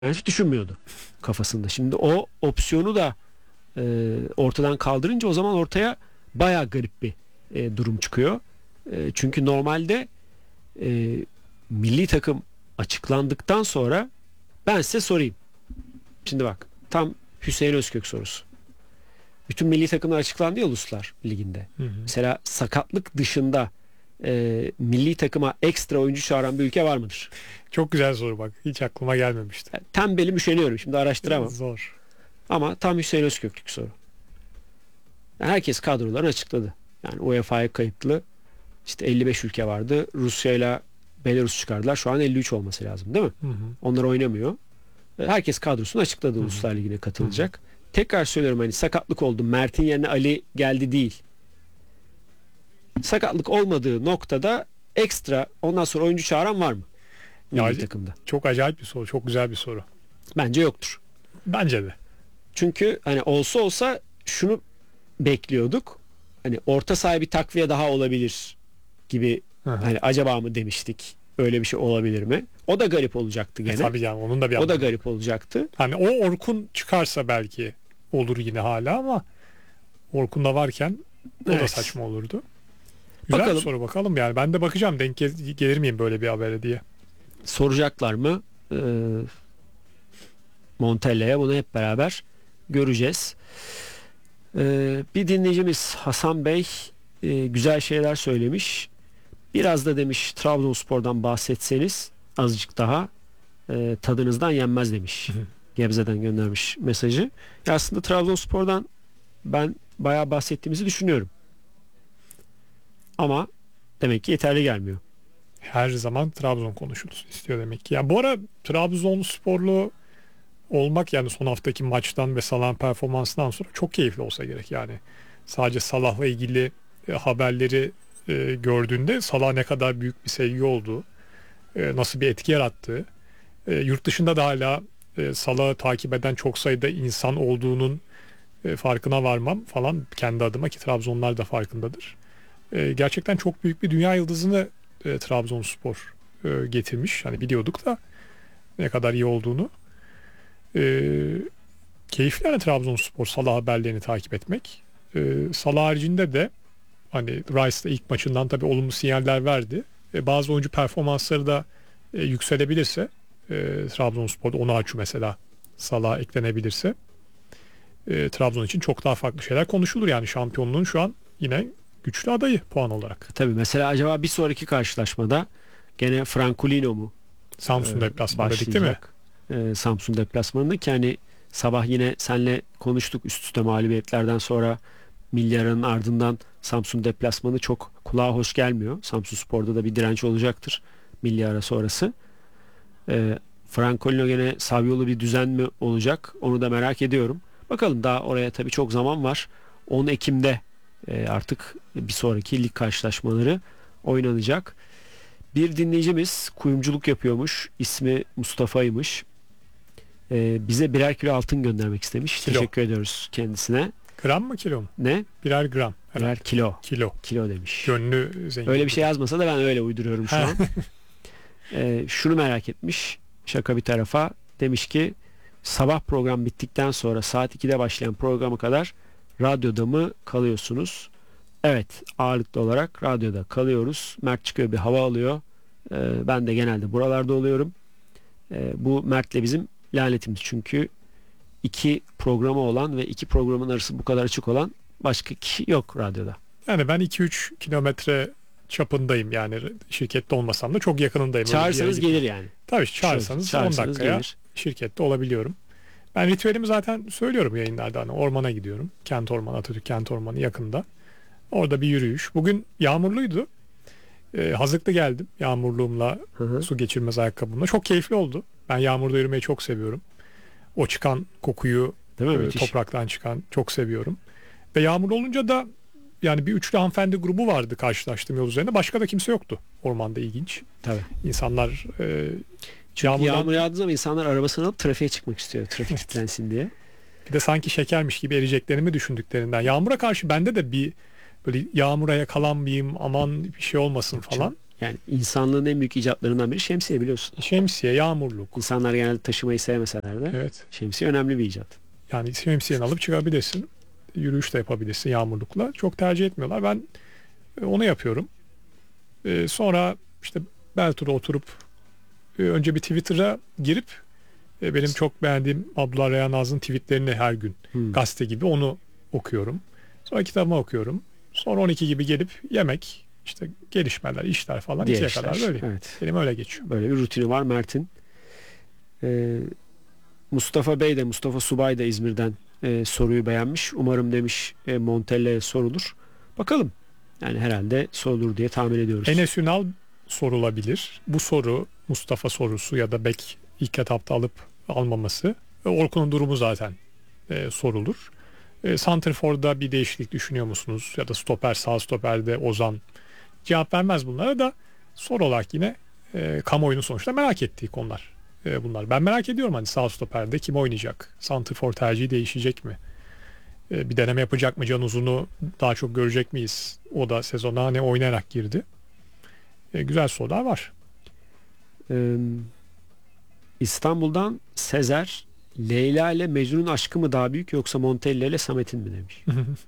hiç düşünmüyordu kafasında. Şimdi o opsiyonu da ortadan kaldırınca o zaman ortaya bayağı garip bir durum çıkıyor. Çünkü normalde e, milli takım açıklandıktan sonra ben size sorayım. Şimdi bak, tam Hüseyin Özkök sorusu. Bütün milli takımlar açıklandı ya Uluslar Ligi'nde. Hı hı. Mesela sakatlık dışında milli takıma ekstra oyuncu çağıran bir ülke var mıdır? Çok güzel soru bak. Hiç aklıma gelmemişti. Yani tembelim, üşeniyorum. Şimdi araştıramam. Zor. Ama tam Hüseyin Özköklük soru. Yani herkes kadrolarını açıkladı. Yani UEFA'ya kayıtlı işte 55 ülke vardı. Rusya ile Belarus çıkardılar. Şu an 53 olması lazım, değil mi? Hı hı. Onlar oynamıyor. Herkes kadrosunu açıkladı, Uluslar Ligi'ne katılacak. Tekrar söylüyorum, hani sakatlık oldu, Mert'in yerine Ali geldi değil. Sakatlık olmadığı noktada ekstra ondan sonra oyuncu çağıran var mı? Ya, Milli takımda. çok acayip bir soru. Çok güzel bir soru. Bence yoktur. Bence de. Çünkü hani olsa şunu bekliyorduk. Hani orta sahaya bir takviye daha olabilir gibi, Hı hı. hani acaba mı demiştik. Öyle bir şey olabilir mi? O da garip olacaktı gene. Tabii yani onun da bir O da anlamı. garip olacaktı. Hani o Orkun çıkarsa belki olur yine hala ama Orkun da varken o da Evet. saçma olurdu. Güzel Bakalım. bir soru, bakalım yani. Ben de bakacağım gelir miyim böyle bir habere diye. Soracaklar mı? Montella'ya, bunu hep beraber göreceğiz. Bir dinleyicimiz Hasan Bey güzel şeyler söylemiş. Biraz da demiş Trabzonspor'dan bahsetseniz azıcık daha tadınızdan yenmez demiş. Hı hı. Gebze'den göndermiş mesajı. Ya aslında Trabzonspor'dan ben bayağı bahsettiğimizi düşünüyorum. Ama demek ki yeterli gelmiyor. Her zaman Trabzon konuşulsun istiyor demek ki. Ya bu ara Trabzonsporlu olmak, yani son haftaki maçtan ve Salah'ın performansından sonra çok keyifli olsa gerek yani. Sadece Salah'la ilgili haberleri gördüğünde Salah ne kadar büyük bir sevgi olduğu, nasıl bir etki yarattığı, yurt dışında da hala Salah'ı takip eden çok sayıda insan olduğunun farkına varmam falan kendi adıma, ki Trabzonlar da farkındadır. Gerçekten çok büyük bir dünya yıldızını Trabzonspor getirmiş. Hani biliyorduk da ne kadar iyi olduğunu. Keyifli yani Trabzonspor Salah haberlerini takip etmek. Salah haricinde de hani Rice'da ilk maçından tabii olumlu sinyaller verdi. Bazı oyuncu performansları da yükselebilirse, Trabzonspor'da Onaçu mesela Salah'a eklenebilirse, Trabzon için çok daha farklı şeyler konuşulur. Yani şampiyonluğun şu an yine güçlü adayı puan olarak. Tabii mesela acaba bir sonraki karşılaşmada gene Francolino mu Samsun deplasmanı dedik değil mi? başlayacak? Samsun deplasmanında, ki hani sabah yine senle konuştuk, üst üste mağlubiyetlerden sonra milli aranın ardından Samsun deplasmanı çok kulağa hoş gelmiyor. Samsunspor'da da bir direnç olacaktır milli ara sonrası. Francolino gene Saviolo bir düzen mi olacak? Onu da merak ediyorum. Bakalım, daha oraya tabii çok zaman var. 10 Ekim'de artık bir sonraki lig karşılaşmaları oynanacak. Bir dinleyicimiz kuyumculuk yapıyormuş. İsmi Mustafa'ymış. Bize birer kilo altın göndermek istemiş. Kilo. Teşekkür ediyoruz kendisine. Gram mı kilo mu? Ne? Birer gram. Birer Herhalde. kilo. Kilo. Kilo demiş. Gönlü zengin. Öyle bir şey yazmasa da ben öyle uyduruyorum şu Ha. an. Şunu merak etmiş. Şaka bir tarafa. Demiş ki sabah program bittikten sonra saat 2'de başlayan programa kadar radyoda mı kalıyorsunuz? Evet, ağırlıklı olarak radyoda kalıyoruz. Mert çıkıyor, bir hava alıyor. Ben de genelde buralarda oluyorum. Bu Mert'le bizim lanetimiz, çünkü 2 programı olan ve 2 programın arası bu kadar açık olan başka kişi yok radyoda. Yani ben 2-3 kilometre çapındayım, yani şirkette olmasam da çok yakınındayım. Öyle bir yere Çağırsanız gitmem. gelir yani. Tabii çağırsanız 10 Çağırsanız dakikaya gelir. şirkette olabiliyorum. Ben ritüelimi zaten söylüyorum yayınlarda, hani ormana gidiyorum. Kent Ormanı, Atatürk Kent Ormanı yakında. Orada bir yürüyüş. Bugün yağmurluydu. Hazırlıklı geldim yağmurluğumla, Hı hı. su geçirmez ayakkabımla. Çok keyifli oldu. Ben yağmurda yürümeyi çok seviyorum. O çıkan kokuyu, Değil mi? Müthiş. topraktan çıkan, çok seviyorum. Ve yağmur olunca da yani bir üçlü hanımefendi grubu vardı karşılaştığım yol üzerinde. Başka da kimse yoktu ormanda, ilginç. Tabii. İnsanlar Çünkü yağmurdan, yağmur yağdığı zaman insanlar arabasını alıp trafiğe çıkmak istiyor. Trafik kilitlensin diye. bir de sanki şekermiş gibi eriyeceklerini mi düşündüklerinden. Yağmura karşı bende de bir böyle, yağmura yakalanmayayım, aman bir şey olmasın falan. Yani insanlığın en büyük icatlarından biri şemsiye, biliyorsun. Şemsiye, yağmurluk. İnsanlar genelde taşımayı sevmeseler de Evet. şemsiye önemli bir icat. Yani şemsiyeni alıp çıkabilirsin. Yürüyüş de yapabilirsin yağmurlukla. Çok tercih etmiyorlar. Ben onu yapıyorum. Sonra işte Beltur'a oturup önce bir Twitter'a girip benim çok beğendiğim Abdullah Reyhan Naz'ın tweetlerini her gün gazete gibi onu okuyorum. Sonra kitabımı okuyorum. Sonra 12 gibi gelip yemek, işte gelişmeler, işler falan Diğer 2'ye işler. kadar böyle. Evet. Benim öyle geçiyor. Böyle bir rutini var Mert'in. Mustafa Bey de, Mustafa Subay da İzmir'den soruyu beğenmiş. Umarım demiş Montella'ya sorulur. Bakalım. Yani herhalde sorulur diye tahmin ediyoruz. Enes Ünal sorulabilir. Bu soru Mustafa sorusu ya da bek ilk etapta alıp almaması. Orkun'un durumu zaten sorulur. Santrfor'da bir değişiklik düşünüyor musunuz? Ya da stoper, sağ stoperde Ozan. Cevap vermez bunlara da soru olarak yine kamuoyunun sonuçta merak ettiği konular bunlar. Ben merak ediyorum, hani sağ stoperde kim oynayacak? Santrfor tercihi değişecek mi? Bir deneme yapacak mı? Can Uzun'u daha çok görecek miyiz? O da sezona ne oynayarak girdi. Güzel sorular var. İstanbul'dan Sezer, Leyla ile Mecnun'un aşkı mı daha büyük yoksa Montella ile Samet'in mi demiş.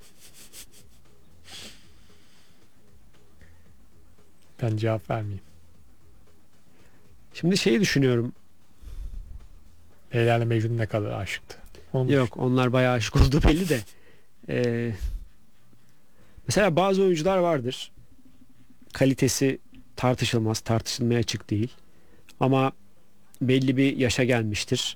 Ben cevap vermeyeyim. Şimdi şeyi düşünüyorum. Leyla ile Mecnun ne kadar aşıktı? Yok, onlar bayağı aşık oldu belli de. Mesela bazı oyuncular vardır. Kalitesi tartışılmaz, tartışılmaya açık değil. Ama belli bir yaşa gelmiştir.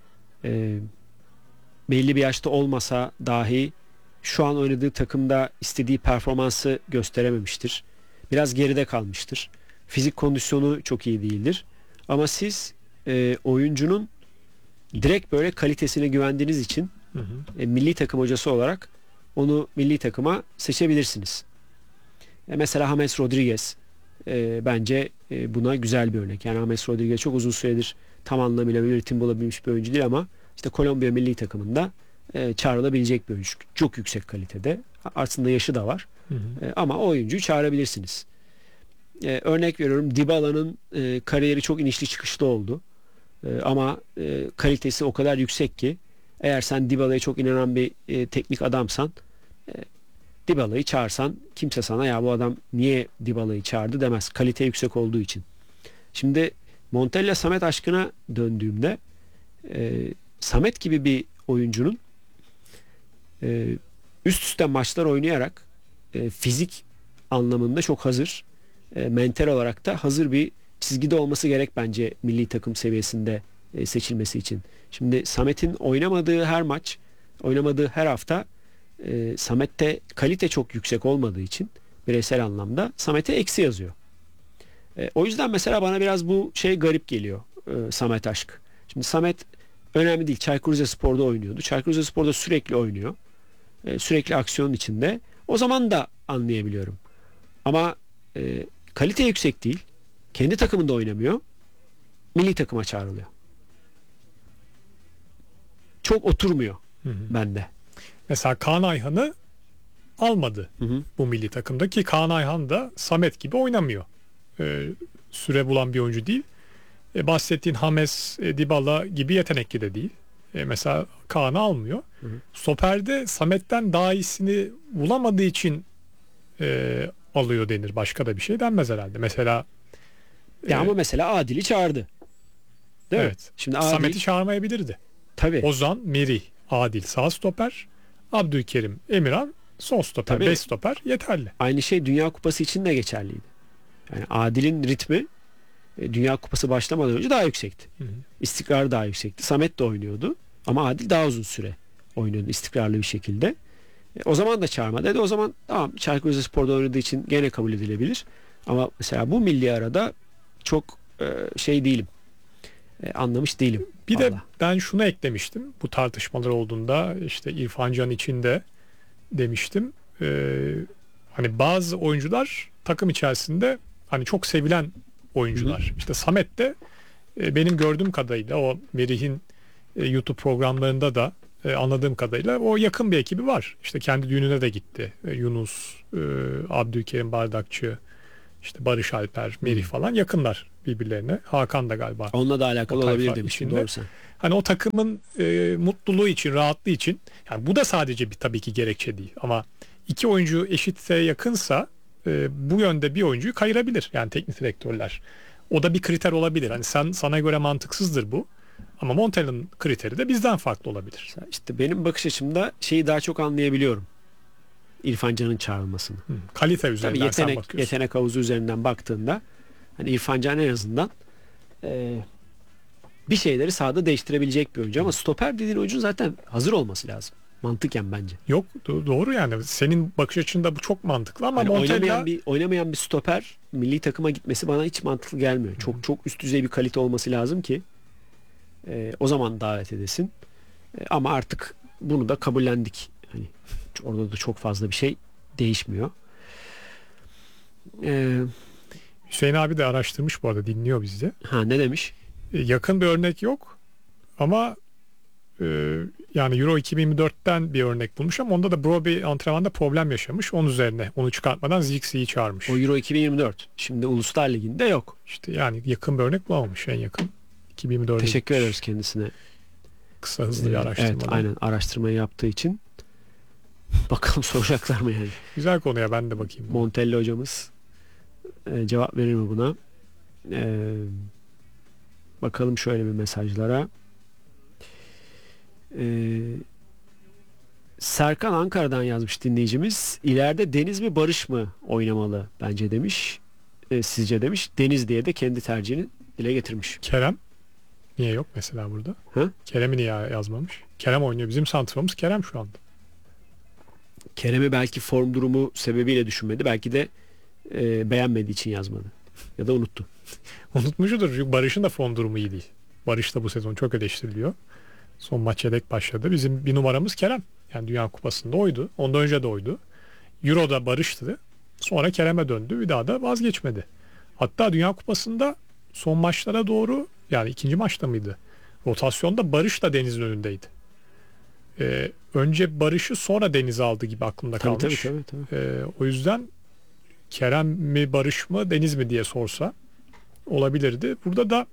Belli bir yaşta olmasa dahi şu an oynadığı takımda istediği performansı gösterememiştir. Biraz geride kalmıştır. Fizik kondisyonu çok iyi değildir. Ama siz oyuncunun direkt böyle kalitesine güvendiğiniz için milli takım hocası olarak onu milli takıma seçebilirsiniz. Mesela James Rodriguez bence buna güzel bir örnek. Yani James Rodriguez çok uzun süredir tam anlamıyla bir ritim bulabilmiş bir oyuncu değil ama işte Kolombiya milli takımında çağrılabilecek bir oyuncu. Çok yüksek kalitede. Aslında yaşı da var. Ama o oyuncuyu çağırabilirsiniz. Örnek veriyorum, Dybala'nın kariyeri çok inişli çıkışlı oldu. Ama kalitesi o kadar yüksek ki eğer sen Dybala'ya çok inanan bir teknik adamsan, Dybala'yı çağırsan kimse sana ya bu adam niye Dybala'yı çağırdı demez. Kalite yüksek olduğu için. Şimdi Montella Samet aşkına döndüğümde Samet gibi bir oyuncunun üst üste maçlar oynayarak fizik anlamında çok hazır, mental olarak da hazır bir çizgide olması gerek bence milli takım seviyesinde seçilmesi için. Şimdi Samet'in oynamadığı her maç, oynamadığı her hafta Samet'te kalite çok yüksek olmadığı için bireysel anlamda Samet'e eksi yazıyor. O yüzden mesela bana biraz bu şey garip geliyor, Samet aşk. Şimdi Samet önemli değil. Çaykur Rizespor'da oynuyordu. Çaykur Rizespor'da sürekli oynuyor. Sürekli aksiyonun içinde. O zaman da anlayabiliyorum. Ama kalite yüksek değil. Kendi takımında oynamıyor. Milli takıma çağrılıyor. Çok oturmuyor bende. Mesela Kaan Ayhan'ı almadı bu milli takımda ki Kaan Ayhan da Samet gibi oynamıyor. Süre bulan bir oyuncu değil. Bahsettiğin James, Dybala gibi yetenekli de değil. Mesela Kaan'ı almıyor. Stoper'de Samet'ten daha iyisini bulamadığı için alıyor denir. Başka da bir şey denmez herhalde. Mesela ama mesela Adil'i çağırdı. Değil evet. mi? Şimdi Adil, Samet'i çağırmayabilirdi. tabii. Ozan, Merih, Adil sağ stoper, Abdülkerim, Emirhan sol stoper, Tabii. 5 stoper yeterli. Aynı şey Dünya Kupası için de geçerliydi. Yani Adil'in ritmi Dünya Kupası başlamadan önce daha yüksekti. İstikrarı daha yüksekti. Samet de oynuyordu. Ama Adil daha uzun süre oynuyordu istikrarlı bir şekilde. O zaman da çağırma dedi. O zaman tamam, Çaykur Rizespor'da oynadığı için gene kabul edilebilir. Ama mesela bu milli arada çok şey değilim. Anlamış değilim. Bir de vallahi. ben şunu eklemiştim. Bu tartışmalar olduğunda işte İrfan Can için de demiştim. Hani bazı oyuncular takım içerisinde hani çok sevilen oyuncular. İşte Samet de benim gördüğüm kadarıyla o Merih'in YouTube programlarında da anladığım kadarıyla o yakın bir ekibi var. İşte kendi düğününe de gitti. Yunus, Abdülkerim Bardakçı, İşte Barış Alper, Merih falan yakınlar birbirlerine. Hakan da galiba. Onunla da alakalı O tayfa olabilir demiştim. içinde. Doğru sen. Hani o takımın mutluluğu için, rahatlığı için, yani bu da sadece bir tabii ki gerekçe değil ama iki oyuncu eşitse yakınsa bu yönde bir oyuncuyu kayırabilir yani teknik direktörler. O da bir kriter olabilir. Hani sana göre mantıksızdır bu. Ama Montella'nın kriteri de bizden farklı olabilir. İşte benim bakış açımda şeyi daha çok anlayabiliyorum. İrfan Can'ın çağrılmasını. Kalite üzerinden Tabii sen bakıyorsun. yetenek havuzu üzerinden baktığında hani İrfan Can en azından bir şeyleri sahada değiştirebilecek bir oyuncu ama stoper dediğin oyuncunun zaten hazır olması lazım. Mantıken bence. Yok doğru yani. Senin bakış açında bu çok mantıklı ama Yani Montella oynamayan bir stoper milli takıma gitmesi bana hiç mantıklı gelmiyor. Çok üst düzey bir kalite olması lazım ki o zaman davet edesin. Ama artık bunu da kabullendik. Hani orada da çok fazla bir şey değişmiyor. Hüseyin abi de araştırmış bu arada, dinliyor bizi. Ne demiş? Yakın bir örnek yok ama yani Euro 2024'ten bir örnek bulmuş ama onda da Broby antrenmanda problem yaşamış. Onun üzerine onu çıkartmadan Zirkzee çağırmış. O Euro 2024. Şimdi Uluslar Ligi'nde yok. İşte yani yakın bir örnek bulamamış, en yakın 2024'e Teşekkür gitmiş. ederiz kendisine. Kısa hızlı bir araştırma. Evet, aynen araştırmayı yaptığı için. Bakalım soracaklar mı yani? Güzel konuya, ben de bakayım. Montella hocamız cevap verir mi buna? Bakalım şöyle bir mesajlara. Serkan Ankara'dan yazmış dinleyicimiz. İleride Deniz mi Barış mı oynamalı bence demiş. Sizce demiş. Deniz diye de kendi tercihini dile getirmiş. Kerem niye yok mesela burada? Ha? Kerem'i niye yazmamış? Kerem oynuyor. Bizim santrforumuz Kerem şu anda. Kerem'i belki form durumu sebebiyle düşünmedi. Belki de beğenmediği için yazmadı. Ya da unuttu. Unutmuşudur. Çünkü Barış'ın da form durumu iyi değil. Barış da bu sezon çok eleştiriliyor. Son maç yedek başladı. Bizim bir numaramız Kerem. Yani Dünya Kupası'nda oydu. Ondan önce de oydu. Euro'da Barış'tı. Sonra Kerem'e döndü. Bir daha da vazgeçmedi. Hatta Dünya Kupası'nda son maçlara doğru, yani ikinci maçta mıydı? Rotasyonda Barış da Deniz'in önündeydi. Önce Barış'ı sonra Deniz aldı gibi aklımda kalmış. Tabii. O yüzden Kerem mi Barış mı Deniz mi diye sorsa olabilirdi. Burada da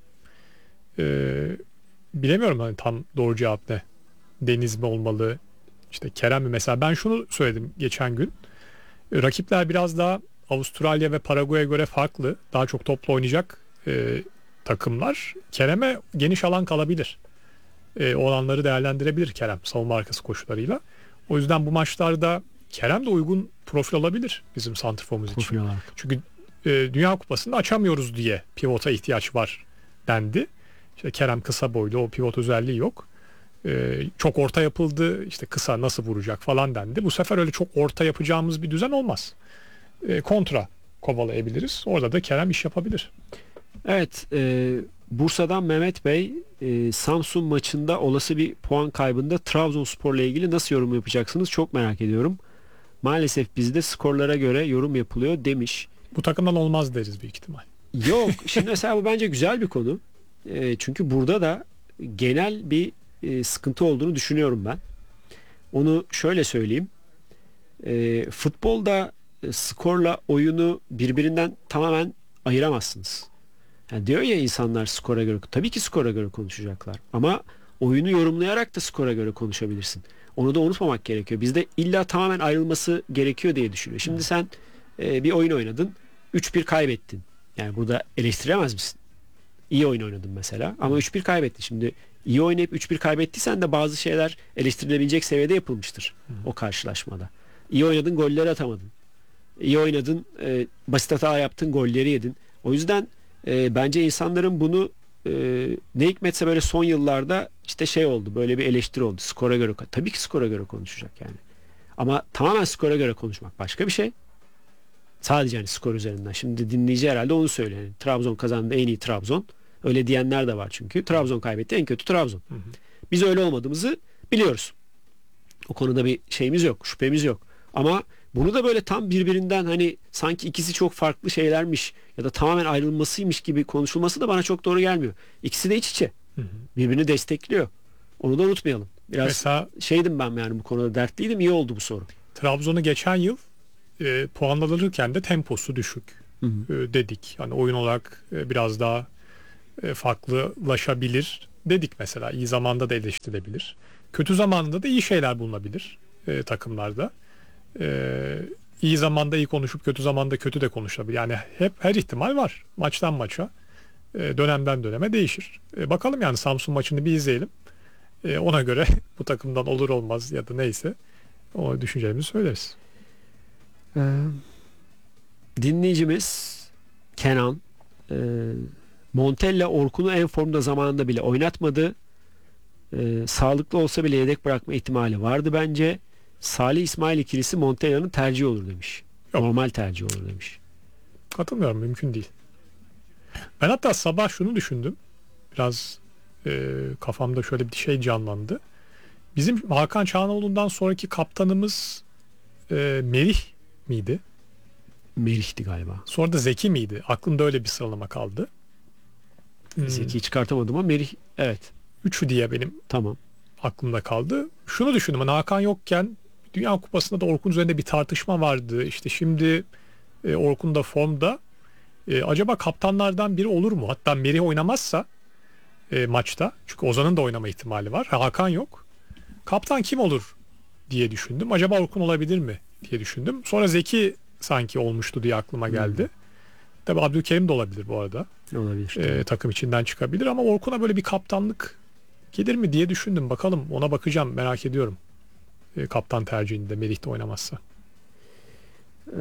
bilemiyorum hani tam doğru cevap ne. Deniz mi olmalı? İşte Kerem mi? Mesela ben şunu söyledim geçen gün. Rakipler biraz daha Avustralya ve Paraguay'a göre farklı. Daha çok topla oynayacak takımlar. Kerem'e geniş alan kalabilir. O alanları değerlendirebilir Kerem savunma arkası koşularıyla. O yüzden bu maçlarda Kerem de uygun profil olabilir bizim santrforumuz için. Çünkü Dünya Kupası'nda açamıyoruz diye pivota ihtiyaç var dendi. İşte Kerem kısa boylu, o pivot özelliği yok. Çok orta yapıldı, işte kısa nasıl vuracak falan dendi. Bu sefer öyle çok orta yapacağımız bir düzen olmaz. Kontra kovalayabiliriz. Orada da Kerem iş yapabilir. Evet, Bursa'dan Mehmet Bey, Samsun maçında olası bir puan kaybında Trabzonspor'la ilgili nasıl yorum yapacaksınız? Çok merak ediyorum. Maalesef bizde skorlara göre yorum yapılıyor demiş. Bu takımdan olmaz deriz büyük ihtimal. Yok, şimdi mesela bu bence güzel bir konu. Çünkü burada da genel bir sıkıntı olduğunu düşünüyorum ben. Onu şöyle söyleyeyim. Futbolda skorla oyunu birbirinden tamamen ayıramazsınız. Yani diyor ya insanlar skora göre, tabii ki skora göre konuşacaklar ama oyunu yorumlayarak da skora göre konuşabilirsin. Onu da unutmamak gerekiyor. Bizde illa tamamen ayrılması gerekiyor diye düşünüyor. Şimdi sen bir oyun oynadın, 3-1 kaybettin. Yani burada eleştiremez misin? İyi oyun oynadın mesela ama 3-1 kaybettin. Şimdi iyi oynayıp 3-1 kaybettiysen de bazı şeyler eleştirilebilecek seviyede yapılmıştır o karşılaşmada. İyi oynadın, golleri atamadın. İyi oynadın, basit hata yaptın, golleri yedin. O yüzden bence insanların bunu ne hikmetse böyle son yıllarda işte şey oldu, böyle bir eleştiri oldu. Skora göre, tabii ki skora göre konuşacak yani. Ama tamamen skora göre konuşmak başka bir şey. Sadece hani skor üzerinden. Şimdi dinleyici herhalde onu söylüyor. Yani Trabzon kazandı, en iyi Trabzon. Öyle diyenler de var çünkü. Trabzon kaybetti, en kötü Trabzon. Biz öyle olmadığımızı biliyoruz. O konuda bir şeyimiz yok, şüphemiz yok. Ama bunu da böyle tam birbirinden hani sanki ikisi çok farklı şeylermiş ya da tamamen ayrılmasıymış gibi konuşulması da bana çok doğru gelmiyor. İkisi de iç içe. Birbirini destekliyor. Onu da unutmayalım. Biraz mesela, şeydim ben yani bu konuda dertliydim. İyi oldu bu soru. Trabzon'u geçen yıl puanlanırken de temposu düşük. Hı hı. dedik. Hani oyun olarak biraz daha farklılaşabilir dedik mesela. İyi zamanda da eleştirilebilir. Kötü zamanda da iyi şeyler bulunabilir takımlarda. E, iyi zamanda iyi konuşup kötü zamanda kötü de konuşulabilir. Yani hep her ihtimal var. Maçtan maça, dönemden döneme değişir. Bakalım yani Samsun maçını bir izleyelim. Ona göre bu takımdan olur olmaz ya da neyse o düşüncelerimizi söyleriz. Ee, dinleyicimiz Kenan, e, Montella Orkun'u en formda zamanında bile oynatmadı. Sağlıklı olsa bile yedek bırakma ihtimali vardı bence. Salih İsmail ikilisi Montella'nın tercihi olur demiş. Yok. Normal tercih olur demiş. Katılmıyorum, mümkün değil. Ben hatta sabah şunu düşündüm. Biraz kafamda şöyle bir şey canlandı. Bizim Hakan Çağanoğlu'ndan sonraki kaptanımız Merih miydi? Merih'ti galiba. Sonra da Zeki miydi? Aklımda öyle bir sıralama kaldı. Zeki'yi çıkartamadım ama Merih, evet, Üçü diye benim tamam. aklımda kaldı. Şunu düşündüm. Hani Hakan yokken Dünya Kupası'nda da Orkun üzerinde bir tartışma vardı. İşte şimdi Orkun da formda. Acaba kaptanlardan biri olur mu? Hatta Merih oynamazsa maçta. Çünkü Ozan'ın da oynama ihtimali var. Hakan yok. Kaptan kim olur diye düşündüm. Acaba Orkun olabilir mi diye düşündüm. Sonra Zeki sanki olmuştu diye aklıma geldi. Tabii Abdülkerim de olabilir bu arada. Olabilir. Takım içinden çıkabilir ama Orkun'a böyle bir kaptanlık gelir mi diye düşündüm. Bakalım, ona bakacağım, merak ediyorum. Kaptan tercihinde Merih'te oynamazsa. Ee,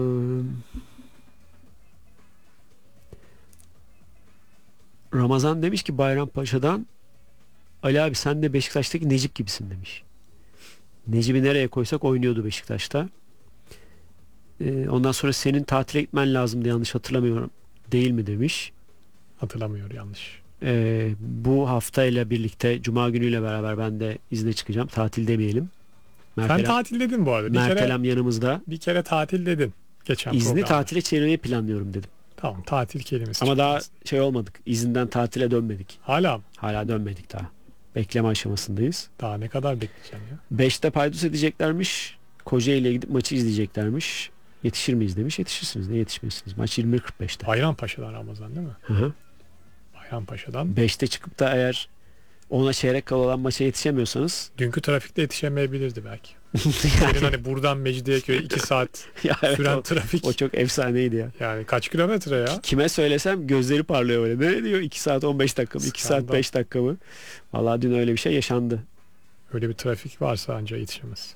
Ramazan demiş ki Bayrampaşa'dan, Ali abi sen de Beşiktaş'taki Necip gibisin demiş. Necip'i nereye koysak oynuyordu Beşiktaş'ta. Ondan sonra senin tatile gitmen lazımdı yanlış hatırlamıyorum. Değil mi demiş. Hatırlamıyor, yanlış. Bu haftayla birlikte Cuma günüyle beraber ben de izne çıkacağım. Tatil demeyelim. Sen tatil dedin bu arada. Mertelem yanımızda. Bir kere tatil dedin geçen İzni programda. tatile çevirmeyi planlıyorum dedim. Tamam, tatil kelimesi. Ama daha çıkmaz. şey olmadık. İzinden tatile dönmedik. Hala mı? Hala dönmedik daha. Bekleme aşamasındayız. Daha ne kadar bekleyeceğim ya? 5'te paydos edeceklermiş. Kocaeli'ye gidip maçı izleyeceklermiş. Yetişir miyiz demiş. Yetişirsiniz. Ne yetişmiyorsunuz? Maç 21.45'te. Bayrampaşa'dan Ramazan değil mi? Hı hı. Bayrampaşa'dan. 5'te çıkıp da eğer ona çeyrek kala olan maça yetişemiyorsanız Dünkü trafikte yetişemeyebilirdi belki. yani, Senin hani buradan Mecidiyeköy'e 2 saat ya evet, süren trafik. o çok efsaneydi ya. Yani kaç kilometre ya? Kime söylesem gözleri parlıyor böyle. Ne diyor? 2 saat 15 dakika mı? 2 saat Skandal. 5 dakika mı? Vallahi dün öyle bir şey yaşandı. Öyle bir trafik varsa anca yetişemez.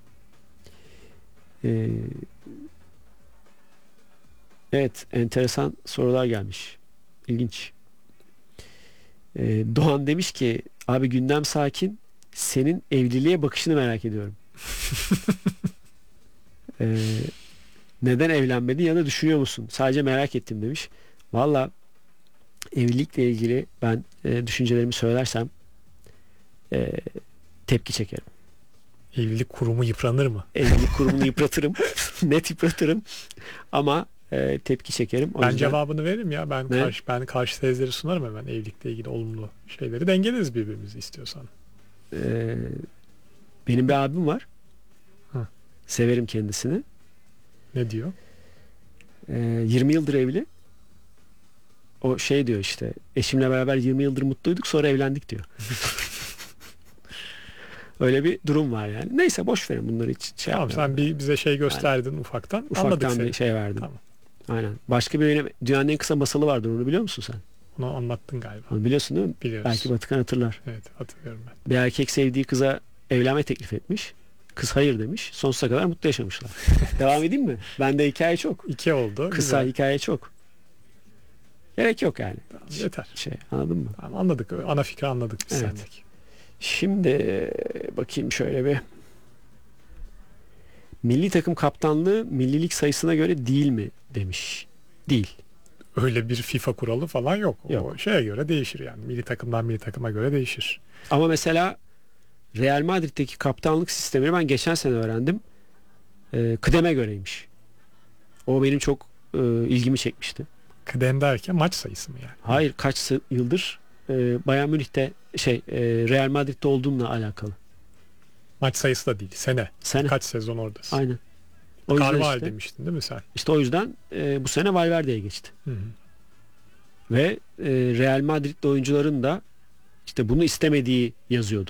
Ee, evet, enteresan sorular gelmiş. İlginç. Doğan demiş ki abi gündem sakin, senin evliliğe bakışını merak ediyorum. Ee, neden evlenmedin ya da düşünüyor musun? Sadece merak ettim demiş. Valla evlilikle ilgili ben düşüncelerimi söylersem e, tepki çekerim. Evlilik kurumu yıpranır mı? Evlilik kurumunu yıpratırım. Net yıpratırım. Ama tepki çekerim. O Ben yüzden cevabını veririm ya. Ne? Ben karşı tezleri sunarım hemen, evlilikle ilgili olumlu şeyleri. Dengeleriz birbirimizi istiyorsan. e, benim bir abim var. Hı. Severim kendisini. Ne diyor? 20 yıldır evli. O şey diyor işte, eşimle beraber 20 yıldır mutluyduk, sonra evlendik diyor. Öyle bir durum var yani. Neyse boş verin bunları, hiç şey Tamam, yapmayalım. sen bize şey gösterdin ufaktan. Anladık Ufaktan seni. bir şey verdim. Tamam. Aynen. Başka bir dünyanın en kısa masalı vardır, onu biliyor musun sen? Onu anlattın galiba. Onu biliyorsun değil mi? Biliyoruz. Belki Batıkan hatırlar. Evet, hatırlıyorum ben. Bir erkek sevdiği kıza evlenme teklif etmiş. Kız hayır demiş. Sonsuza kadar mutlu yaşamışlar. Devam edeyim mi? Bende hikaye çok. 2 oldu. Kısa Güzel. hikaye çok. Gerek yok yani. Tamam, yeter. Anladın mı? Tamam, anladık. Ana fikri anladık biz Evet. sendeki. Şimdi bakayım şöyle bir. Milli takım kaptanlığı millilik sayısına göre değil mi demiş. Değil. Öyle bir FIFA kuralı falan yok. Yok. O şeye göre değişir yani. Milli takımdan milli takıma göre değişir. Ama mesela Real Madrid'deki kaptanlık sistemini ben geçen sene öğrendim. Kıdeme göreymiş. O benim çok ilgimi çekmişti. Kıdem derken maç sayısı mı yani? Hayır, kaç yıldır Bayern Münih'te Real Madrid'de olduğumla alakalı. Maç sayısı da değil. Sene. Sene. Kaç sezon oradasın? Aynen. O yüzden Carvajal işte, demiştin değil mi sen? o yüzden bu sene Valverde'ye geçti. Hı hı. Ve Real Madrid'de oyuncuların da işte bunu istemediği yazıyordu.